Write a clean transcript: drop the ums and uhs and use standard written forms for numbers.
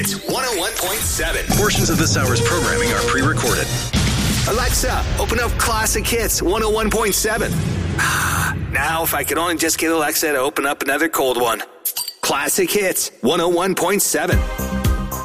It's 101.7. Portions of this hour's programming are pre-recorded. Alexa, open up Classic Hits 101.7. Now, if I could only just get Alexa to open up another cold one. Classic Hits 101.7.